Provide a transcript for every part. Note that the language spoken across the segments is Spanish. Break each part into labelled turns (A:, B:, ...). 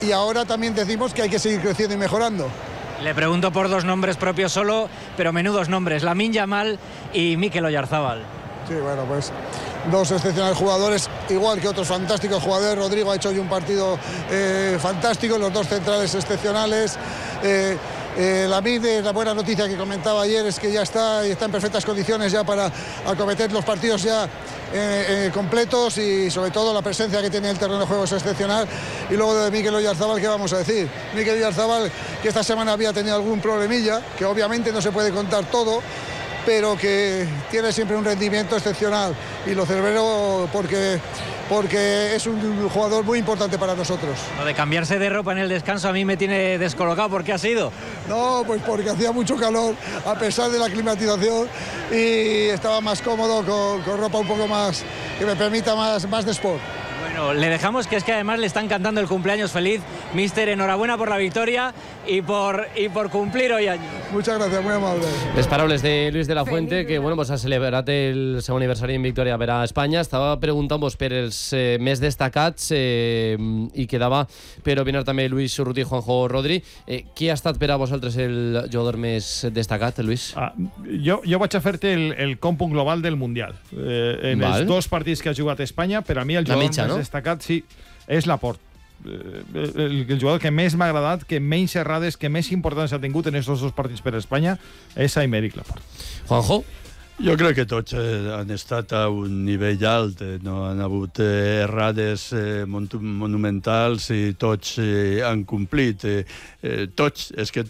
A: Y ahora también decimos que hay que seguir creciendo y mejorando.
B: Le pregunto por dos nombres propios solo, pero menudos nombres, Lamine Yamal y Mikel Oyarzábal.
A: Sí, bueno, pues dos excepcionales jugadores, igual que otros fantásticos jugadores. Rodrigo ha hecho hoy un partido fantástico, los dos centrales excepcionales. Lamine, la buena noticia que comentaba ayer es que ya está en perfectas condiciones ya para acometer los partidos ya completos, y sobre todo la presencia que tiene en el terreno de juego es excepcional. Y luego de Mikel Oyarzábal, ¿qué vamos a decir? Mikel Oyarzábal, que esta semana había tenido algún problemilla, que obviamente no se puede contar todo, pero que tiene siempre un rendimiento excepcional, y lo celebro porque es un jugador muy importante para nosotros.
B: Lo de cambiarse de ropa en el descanso a mí me tiene descolocado. ¿Por qué ha sido?
A: No, pues porque hacía mucho calor a pesar de la climatización, y estaba más cómodo con ropa un poco más que me permita más de sport.
B: Bueno, le dejamos, que es que además le están cantando el cumpleaños feliz. Míster, enhorabuena por la victoria y por cumplir hoy años.
A: Muchas gracias, muy amable.
C: Les paraules de Lluís de la Fuente, que bueno, pues ha celebrat el seu aniversari en victòria per a Espanya. Estava preguntant-vos per els més destacats i quedava per opinar també Luis Urruti i Juanjo Rodri. Qui ha estat per a vosaltres el jugador més destacat, Luis?
D: Jo vaig a fer-te el còmput global del Mundial. En els dos partits que ha jugat Espanya, per a mi el jugador més destacat sí, és Laporte. El jugador que més m'ha agradat, que menys errades, que més importància ha tingut en aquests dos partits per a Espanya és Aymeric Laporte.
C: Juanjo?
E: Jo crec que tots han estat a un nivell alt, no han hagut errades monumentals i tots han complit. Tots,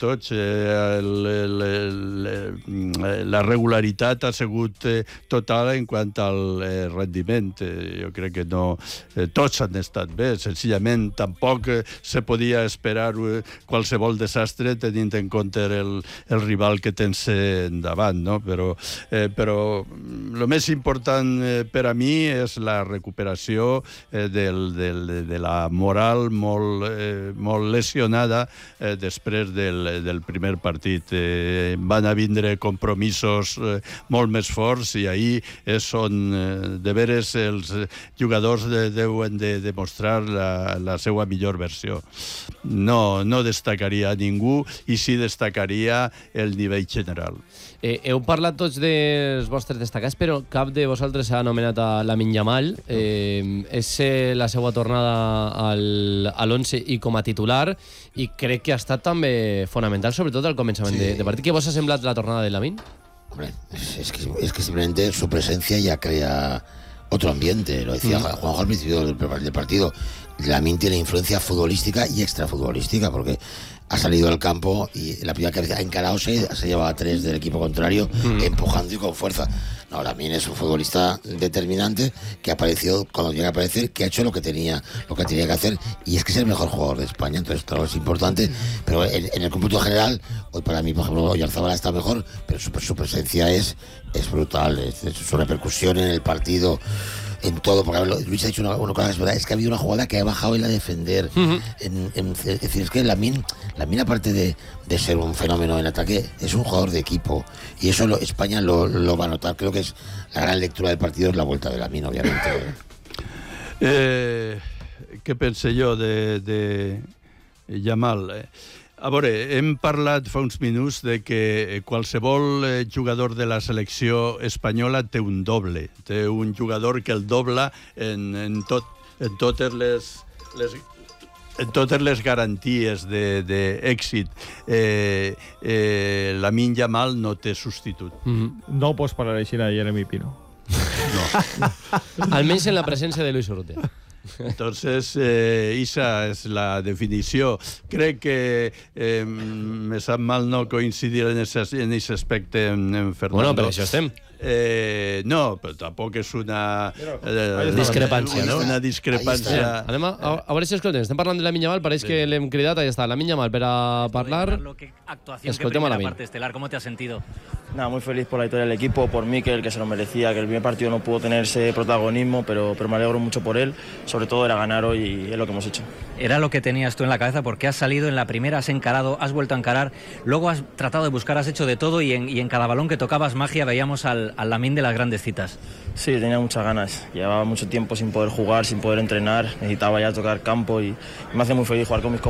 E: la regularitat ha sigut total en quant al rendiment. Jo crec que no, tots han estat bé, senzillament tampoc se podia esperar qualsevol desastre tenint en compte el rival que tens endavant, no? Però el més important per a mi és la recuperació de la moral molt lesionada després del primer partit. Van a vindre compromisos molt més forts, i ahir és on de veres els jugadors deuen de demostrar la seva millor versió. No destacaria a ningú, i sí destacaria el nivell general.
C: Heu parlat tots dels vostres destacats, però cap de vosaltres ha anomenat a Lamine Yamal. És la seva tornada a l'11 i com a titular, i crec que ha estat també fonamental, sobretot al començament de partit. Què vos ha semblat la tornada de Lamine?
F: Hombre, es que simplemente su presencia ya crea otro ambiente. Lo decía Juanjo al principio del partido. Lamine tiene influencia futbolística y extrafutbolística, porque ha salido al campo y la primera que ha encarado se lleva a 3 del equipo contrario, empujando y con fuerza. No, Lamine es un futbolista determinante que ha aparecido cuando tiene que aparecer, que ha hecho lo que tenía que hacer, y es que es el mejor jugador de España. Entonces todo es importante, pero en el cómputo general, hoy para mí, por ejemplo, Oyarzábal está mejor, pero su presencia es brutal, su repercusión en el partido, en todo, porque Luis ha dicho una cosa, es verdad, es que ha habido una jugada que ha bajado él a defender. Es decir, es que Lamine, aparte de ser un fenómeno en ataque, es un jugador de equipo, y eso España lo va a notar. Creo que es la gran lectura del partido, es la vuelta de Lamine, obviamente.
E: Què pense jo de Yamal? A veure, hem parlat fa uns minuts de que qualsevol jugador de la selecció espanyola té un doble. Té un jugador que el dobla en totes les garanties d'èxit. Lamine Yamal no té substitut.
D: No pots parar així a Jeremy Pino.
E: No.
C: Almenys en la presència de Luis Urruti.
E: Entonces, esa es la definició. Crec que me sap mal no coincidir en ese aspecte en Fernando.
C: Bueno, per això estem.
E: No, però tampoc és una
C: discrepància, no?
E: Una discrepància.
C: Anem a veure si escoltem. Estem parlant de Lamine Yamal, pareix que l'hem cridat, ahí està, Lamine Yamal, per a parlar.
B: Escoltem a la parte estelar, ¿cómo te has sentido?
G: Nada, muy feliz por la victoria del equipo, por Mikel, que se lo merecía, que el primer partido no pudo tener ese protagonismo, pero me alegro mucho por él. Sobre todo era ganar hoy, y es lo que hemos hecho.
B: Era lo que tenías tú en la cabeza, porque has salido en la primera, has encarado, has vuelto a encarar, luego has tratado de buscar, has hecho de todo, y en cada balón que tocabas magia veíamos al al Lamine de las grandes citas.
G: Sí, tenía muchas ganas. Llevaba mucho tiempo sin poder jugar, sin poder entrenar. Necesitaba ya tocar campo y me hace muy feliz jugar con mis compañeros.